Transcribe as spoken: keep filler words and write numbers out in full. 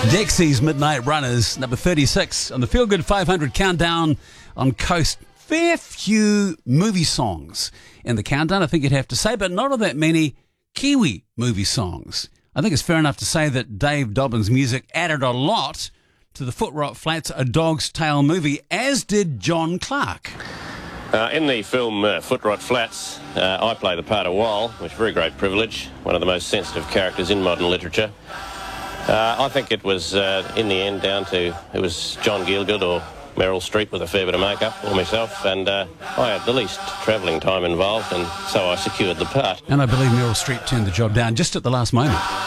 Dexy's Midnight Runners, number thirty-six on the Feel Good five hundred countdown on Coast. Fair few movie songs in the countdown, I think you'd have to say, but not all that many Kiwi movie songs. I think it's fair enough to say that Dave Dobbyn's music added a lot to the Foot Rot Flats A Dog's Tale movie, as did John Clark. Uh, in the film uh, Foot Rot Flats, uh, I play the part of Wal, which is a very great privilege, one of the most sensitive characters in modern literature. Uh, I think it was, uh, in the end, down to it was John Gielgud or Meryl Streep with a fair bit of makeup, or myself, and uh, I had the least travelling time involved, and so I secured the part. And I believe Meryl Streep turned the job down just at the last moment.